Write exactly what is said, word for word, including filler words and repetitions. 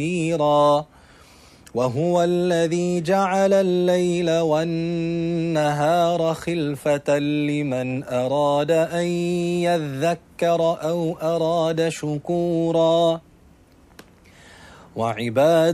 بصيرا وهو الذي جعل الليل والنهار خلفة لمن أراد أن يذكر أو أراد شكورا وعباد